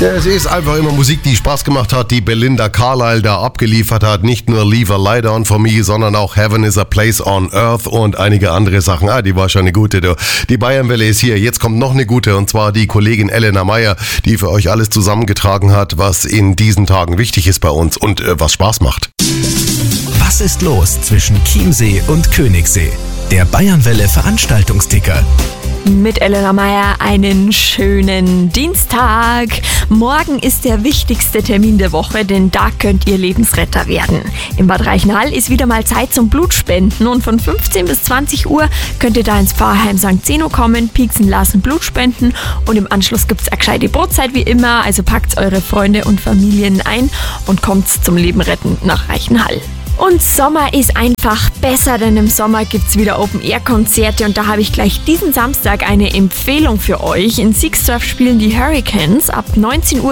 Ja, es ist einfach immer Musik, die Spaß gemacht hat, die Belinda Carlisle da abgeliefert hat. Nicht nur Leave a Light On For Me, sondern auch Heaven is a Place on Earth und einige andere Sachen. Die war schon eine gute. Du. Die Bayernwelle ist hier. Jetzt kommt noch eine gute, und zwar die Kollegin Elena Meyer, die für euch alles zusammengetragen hat, was in diesen Tagen wichtig ist bei uns und was Spaß macht. Was ist los zwischen Chiemsee und Königssee? Der Bayernwelle Veranstaltungsticker. Mit Elena Meyer einen schönen Dienstag. Morgen ist der wichtigste Termin der Woche, denn da könnt ihr Lebensretter werden. Im Bad Reichenhall ist wieder mal Zeit zum Blutspenden und von 15 bis 20 Uhr könnt ihr da ins Pfarrheim St. Zeno kommen, pieksen lassen, Blut spenden und im Anschluss gibt's eine gescheite Brotzeit wie immer, also packt eure Freunde und Familien ein und kommt zum Leben retten nach Reichenhall. Und Sommer ist einfach besser, denn im Sommer gibt's wieder Open-Air-Konzerte und da habe ich gleich diesen Samstag eine Empfehlung für euch. In Sixdorf spielen die Hurricanes. Ab 19 Uhr